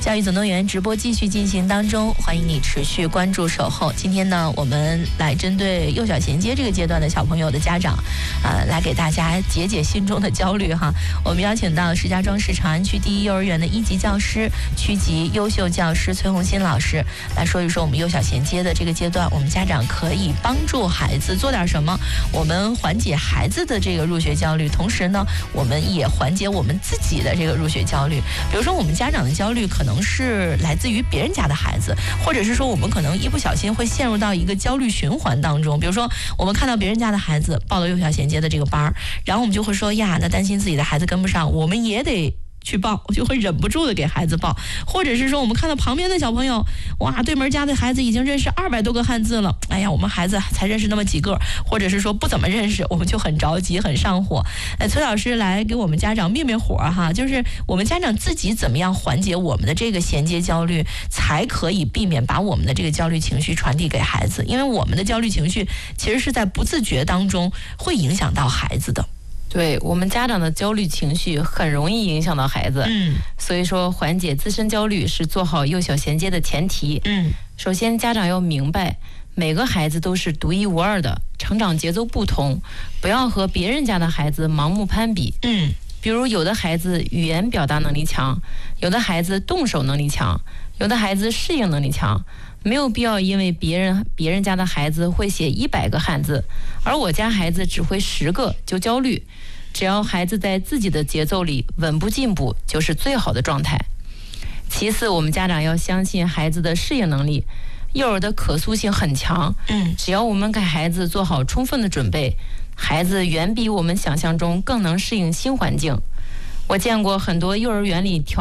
教育总动员直播继续进行当中，欢迎你持续关注守候。今天呢，我们来针对幼小衔接这个阶段的小朋友的家长，来给大家解解心中的焦虑哈。我们邀请到石家庄市长安区第一幼儿园的1级教师、区级优秀教师崔红新老师来说一说我们幼小衔接的这个阶段，我们家长可以帮助孩子做点什么，我们缓解孩子的这个入学焦虑，同时呢，我们也缓解我们自己的这个入学焦虑。比如说，我们家长的焦虑可能是来自于别人家的孩子，或者是说我们可能一不小心会陷入到一个焦虑循环当中。比如说，我们看到别人家的孩子报了幼小衔接的这个班，然后我们就会说呀，那担心自己的孩子跟不上，我们也得去报，我就会忍不住的给孩子报。或者是说我们看到旁边的小朋友，哇，对门家的孩子已经认识200多个汉字了，哎呀，我们孩子才认识那么几个，或者是说不怎么认识，我们就很着急很上火。崔老师来给我们家长灭灭火哈，就是我们家长自己怎么样缓解我们的这个衔接焦虑，才可以避免把我们的这个焦虑情绪传递给孩子，因为我们的焦虑情绪其实是在不自觉当中会影响到孩子的。 对，我们家长的焦虑情绪很容易影响到孩子，所以说缓解自身焦虑是做好幼小衔接的前提。首先家长要明白，每个孩子都是独一无二的，成长节奏不同，不要和别人家的孩子盲目攀比。比如有的孩子语言表达能力强，有的孩子动手能力强，有的孩子适应能力强，没有必要因为别人家的孩子会写100个汉字，而我家孩子只会10个就焦虑。只要孩子在自己的节奏里稳步进步，就是最好的状态。其次，我们家长要相信孩子的适应能力，幼儿的可塑性很强。只要我们给孩子做好充分的准备，孩子远比我们想象中更能适应新环境。我见过很多幼儿园里